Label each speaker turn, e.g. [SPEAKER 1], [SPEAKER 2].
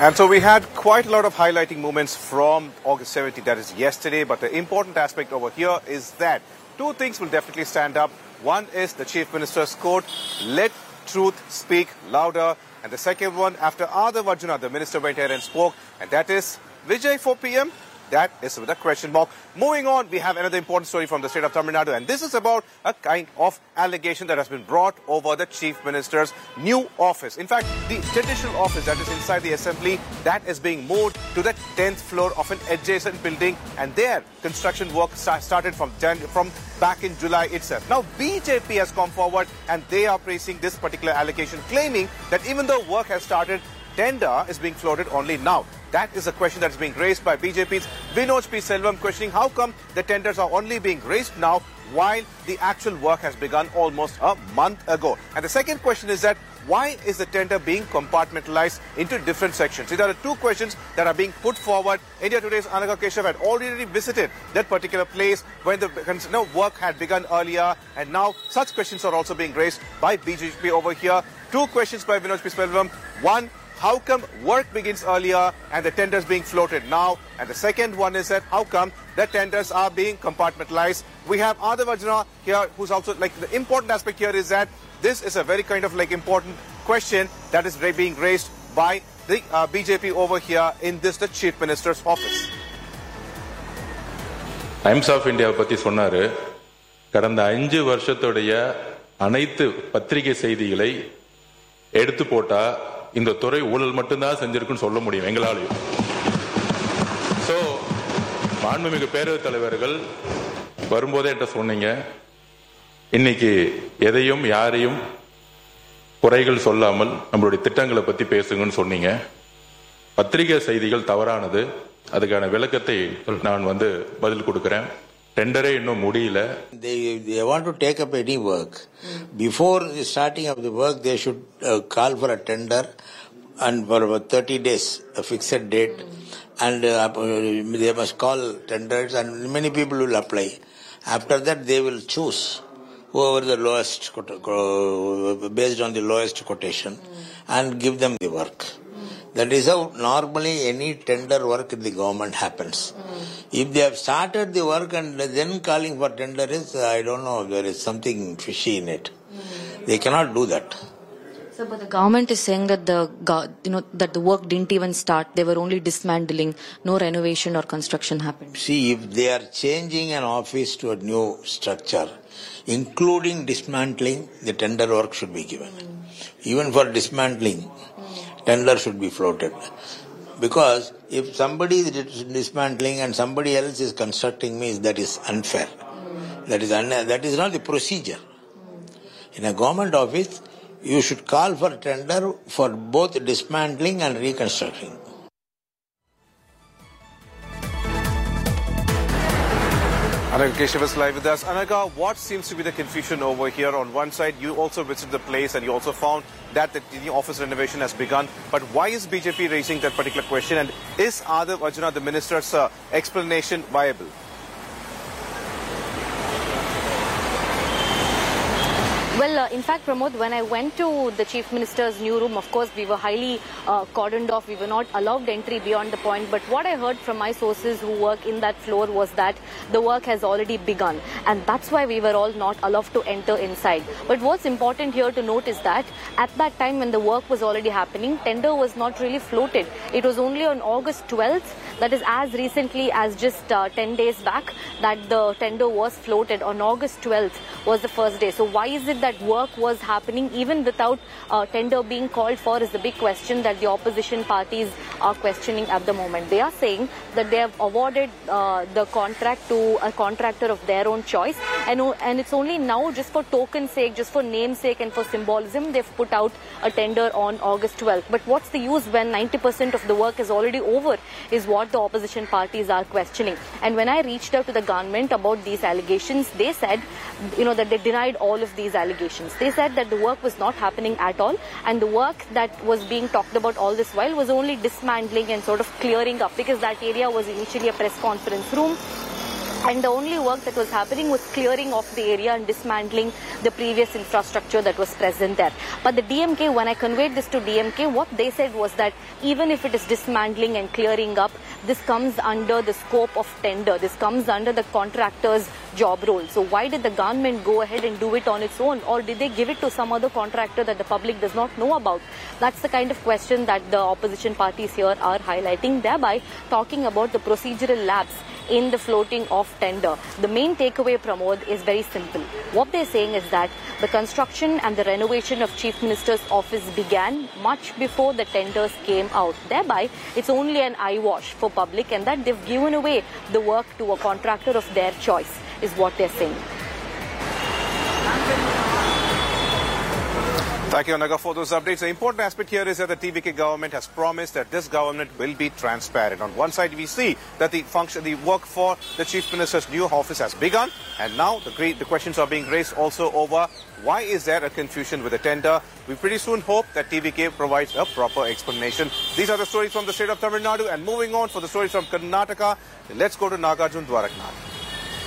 [SPEAKER 1] And so we had quite a lot of highlighting moments from August 17th, that is yesterday. But the important aspect over here is that two things will definitely stand up. One is the Chief Minister's quote, "Let truth speak louder." And the second one, after Adhav Arjuna, the minister went here and spoke, and that is Vijay 4 p.m. That is with a question mark. Moving on, we have another important story from the state of Tamil Nadu, and this is about a kind of allegation that has been brought over the Chief Minister's new office. In fact, the traditional office that is inside the assembly, that is being moved to the 10th floor of an adjacent building, and there construction work started from back in July itself. Now, BJP has come forward and they are praising this particular allegation, claiming that even though work has started, tender is being floated only now. That is a question that's being raised by BJP's Vinod P. Selvam, questioning how come the tenders are only being raised now while the actual work has begun almost a month ago. And the second question is that why is the tender being compartmentalized into different sections? These are the two questions that are being put forward. India Today's Anagha Keshav had already visited that particular place when the work had begun earlier, and now such questions are also being raised by BJP over here. Two questions by Vinod P. Selvam. One, how come work begins earlier and the tenders being floated now? And the second one is that how come the tenders are being compartmentalized? We have Adhav Arjuna here, who's also the important aspect here is that this is a very kind of important question that is being raised by the BJP over here in this the Chief Minister's office.
[SPEAKER 2] Times of India பத்தி சொன்னாரு. கடந்த 5 வருஷத்தோடைய அனைத்து பத்திரிகை செய்திகளை எடுத்து போட்டா இந்த துறை ஊழல் மட்டும்தான் செஞ்சிருக்குன்னு சொல்ல முடியும் எங்களாலையும். சோ மாண்புமிகு பேரவைத் தலைவர்கள் வரும்போதே என்கிட்ட சொன்னீங்க, இன்னைக்கு எதையும் யாரையும் குறைகள் சொல்லாமல் நம்மளுடைய திட்டங்களை பத்தி பேசுங்கன்னு சொன்னீங்க. பத்திரிகை செய்திகள் தவறானது. அதுக்கான விளக்கத்தை நான் பதில் கொடுக்கிறேன். Tender இன்னும் முடியல.
[SPEAKER 3] They want to take up any work. Before the starting of the work, they should call for a tender and for about 30 days, a fixed date, and they must call tenders and many people will apply. After that, they will choose whoever the lowest, based on the lowest quotation, and give them the work. That is how normally any tender work in the government happens. If they have started the work and then calling for tender is, I don't know, there is something fishy in it. They cannot do that.
[SPEAKER 4] So, but the government is saying that that the work didn't even start. They were only dismantling. No renovation or construction happened.
[SPEAKER 3] See, if they are changing an office to a new structure, including dismantling, the tender work should be given. Even for dismantling, tender should be floated. Because if somebody is dismantling and somebody else is constructing, means that is unfair. That is not the procedure. In a government office, you should call for tender for both dismantling and reconstructing.
[SPEAKER 1] Anagha Keshav is live with us. Anagha, what seems to be the confusion over here? On one side, you also visited the place and you also found that the office renovation has begun. But why is BJP raising that particular question? And is Adhav Arjuna, the minister's explanation, viable?
[SPEAKER 4] Well, in fact, Pramod, when I went to the Chief Minister's new room, of course, we were highly cordoned off. We were not allowed entry beyond the point. But what I heard from my sources who work in that floor was that the work has already begun. And that's why we were all not allowed to enter inside. But what's important here to note is that at that time when the work was already happening, tender was not really floated. It was only on August 12th, that is as recently as just 10 days back, that the tender was floated. On August 12th was the first day. So why is it that work was happening even without tender being called for is the big question that the opposition parties are questioning at the moment. They are saying that they have awarded the contract to a contractor of their own choice, and it's only now, just for token's sake, just for namesake and for symbolism, they've put out a tender on August 12th. But what's the use when 90% of the work is already over, is what the opposition parties are questioning. And when I reached out to the government about these allegations, they said, that they denied all of these allegations. They said that the work was not happening at all, and the work that was being talked about all this while was only dismantling and sort of clearing up, because that area was initially a press conference room. And the only work that was happening was clearing off the area and dismantling the previous infrastructure that was present there. But the DMK, when I conveyed this to DMK, what they said was that even if it is dismantling and clearing up, this comes under the scope of tender. This comes under the contractor's job role. So why did the government go ahead and do it on its own? Or did they give it to some other contractor that the public does not know about? That's the kind of question that the opposition parties here are highlighting, thereby talking about the procedural lapse in the floating of tender. The main takeaway, Pramod, is very simple. What they're saying is that the construction and the renovation of Chief Minister's office began much before the tenders came out. Thereby, it's only an eyewash for public, and that they've given away the work to a contractor of their choice, is what they're saying.
[SPEAKER 1] Thank you, Anaga, for those updates. The important aspect here is that the TVK government has promised that this government will be transparent. On one side, we see that the work for the Chief Minister's new office has begun, and now the questions are being raised also over why is there a confusion with the tender. We pretty soon hope that TVK provides a proper explanation. These are the stories from the state of Tamil Nadu, and moving on for the stories from Karnataka, let's go to Nagarjun Dwaraknath.